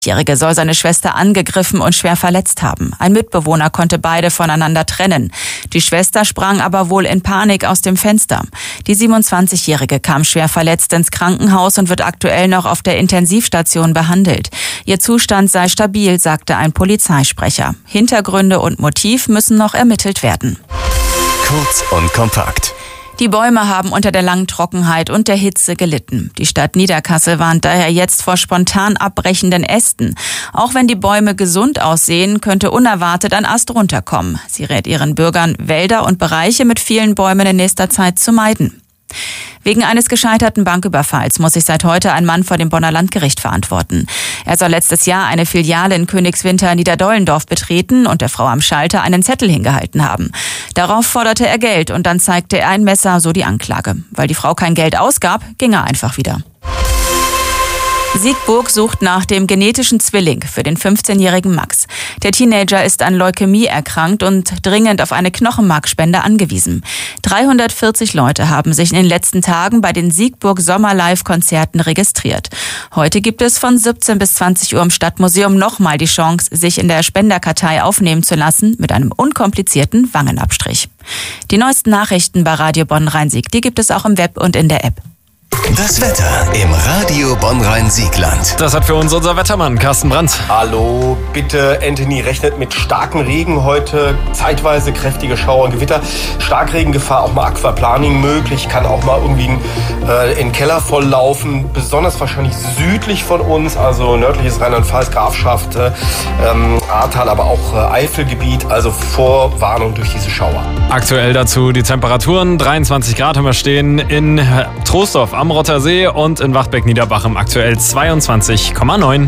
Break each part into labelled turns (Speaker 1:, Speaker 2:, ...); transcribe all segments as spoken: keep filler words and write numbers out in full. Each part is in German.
Speaker 1: Der Jährige soll seine Schwester angegriffen und schwer verletzt haben. Ein Mitbewohner konnte beide voneinander trennen. Die Schwester sprang aber wohl in Panik aus dem Fenster. Die siebenundzwanzigjährige kam schwer verletzt ins Krankenhaus und wird aktuell noch auf der Intensivstation behandelt. Ihr Zustand sei stabil, sagte ein Polizeisprecher. Hintergründe und Motiv müssen noch ermittelt werden.
Speaker 2: Kurz und kompakt.
Speaker 1: Die Bäume haben unter der langen Trockenheit und der Hitze gelitten. Die Stadt Niederkassel warnt daher jetzt vor spontan abbrechenden Ästen. Auch wenn die Bäume gesund aussehen, könnte unerwartet ein Ast runterkommen. Sie rät ihren Bürgern, Wälder und Bereiche mit vielen Bäumen in nächster Zeit zu meiden. Wegen eines gescheiterten Banküberfalls muss sich seit heute ein Mann vor dem Bonner Landgericht verantworten. Er soll letztes Jahr eine Filiale in Königswinter Niederdollendorf betreten und der Frau am Schalter einen Zettel hingehalten haben. Darauf forderte er Geld und dann zeigte er ein Messer, so die Anklage. Weil die Frau kein Geld ausgab, ging er einfach wieder. Siegburg sucht nach dem genetischen Zwilling für den fünfzehnjährigen Max. Der Teenager ist an Leukämie erkrankt und dringend auf eine Knochenmarkspende angewiesen. dreihundertvierzig Leute haben sich in den letzten Tagen bei den Siegburg Sommer-Live-Konzerten registriert. Heute gibt es von siebzehn bis zwanzig Uhr im Stadtmuseum nochmal die Chance, sich in der Spenderkartei aufnehmen zu lassen mit einem unkomplizierten Wangenabstrich. Die neuesten Nachrichten bei Radio Bonn-Rhein-Sieg, die gibt es auch im Web und in der App.
Speaker 2: Das Wetter im Radio Bonn-Rhein-Siegland.
Speaker 3: Das hat für uns unser Wettermann Carsten Brandt.
Speaker 4: Hallo, bitte Anthony, rechnet mit starkem Regen heute, zeitweise kräftige Schauer und Gewitter. Starkregengefahr, auch mal Aquaplaning möglich, kann auch mal irgendwie in, äh, in den Keller volllaufen. Besonders wahrscheinlich südlich von uns, also nördliches Rheinland-Pfalz, Grafschaft, äh, ähm, Ahrtal, aber auch äh, Eifelgebiet. Also Vorwarnung durch diese Schauer.
Speaker 3: Aktuell dazu die Temperaturen. dreiundzwanzig Grad haben wir stehen in Troisdorf am Rotter See und in Wachtbeck-Niederbachem aktuell zweiundzwanzig Komma neun.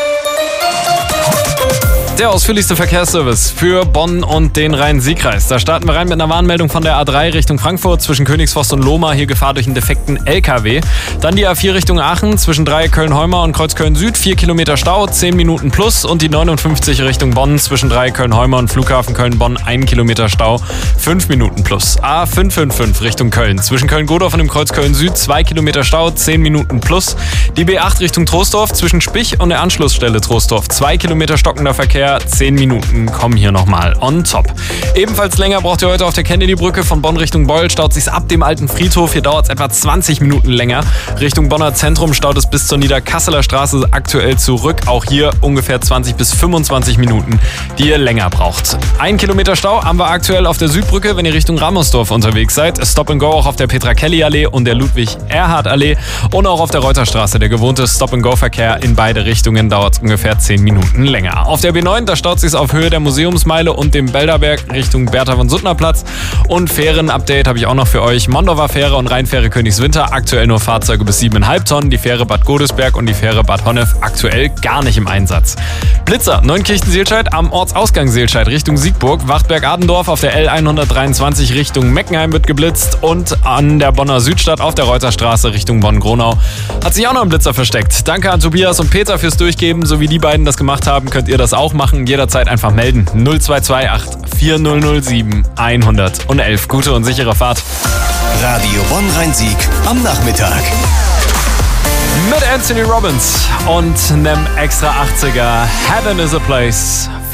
Speaker 3: Der ausführlichste Verkehrsservice für Bonn und den Rhein-Sieg-Kreis. Da starten wir rein mit einer Warnmeldung von der A drei Richtung Frankfurt zwischen Königsforst und Lohmar. Hier Gefahr durch einen defekten L K W. Dann die A vier Richtung Aachen zwischen Dreieck Köln-Heumar und Kreuz Köln-Süd. vier Kilometer Stau, zehn Minuten plus. Und die neunundfünfzig Richtung Bonn zwischen Dreieck Köln-Heumar und Flughafen Köln-Bonn. ein Kilometer Stau, fünf Minuten plus. A fünf fünf fünf Richtung Köln zwischen Köln-Godorf und dem Kreuz Köln-Süd. zwei Kilometer Stau, zehn Minuten plus. Die B acht Richtung Troisdorf zwischen Spich und der Anschlussstelle Troisdorf. zwei Kilometer stockender Verkehr, zehn Minuten kommen hier nochmal on top. Ebenfalls länger braucht ihr heute auf der Kennedy-Brücke von Bonn Richtung Beul. Staut sich's ab dem alten Friedhof. Hier dauert es etwa zwanzig Minuten länger. Richtung Bonner Zentrum staut es bis zur Niederkasseler Straße aktuell zurück. Auch hier ungefähr zwanzig bis fünfundzwanzig Minuten, die ihr länger braucht. Ein Kilometer Stau haben wir aktuell auf der Südbrücke, wenn ihr Richtung Ramersdorf unterwegs seid. Stop and Go auch auf der Petra-Kelly-Allee und der Ludwig-Erhard-Allee. Und auch auf der Reuterstraße. Der gewohnte Stop and Go-Verkehr in beide Richtungen dauert ungefähr zehn Minuten länger. Auf der B neun, da staut sich's auf Höhe der Museumsmeile und dem Belderberg Richtung Bertha von Suttner Platz. Und Fähren-Update habe ich auch noch für euch. Mondorfer Fähre und Rheinfähre Königswinter, aktuell nur Fahrzeuge bis sieben Komma fünf Tonnen. Die Fähre Bad Godesberg und die Fähre Bad Honnef aktuell gar nicht im Einsatz. Blitzer, Neunkirchen-Seelscheid am Ortsausgang Seelscheid Richtung Siegburg. Wachtberg-Adendorf auf der L hundertdreiundzwanzig Richtung Meckenheim wird geblitzt. Und an der Bonner Südstadt auf der Reuterstraße Richtung Bonn-Gronau hat sich auch noch ein Blitzer versteckt. Danke an Tobias und Peter fürs Durchgeben. So wie die beiden das gemacht haben, könnt ihr das auch machen. Jederzeit einfach melden. null zwei zwei acht vier null null sieben eins null eins. Gute und sichere Fahrt.
Speaker 2: Radio Bonn-Rhein-Sieg am Nachmittag.
Speaker 3: Mit Anthony Robbins und einem extra achtziger. Heaven is a Place.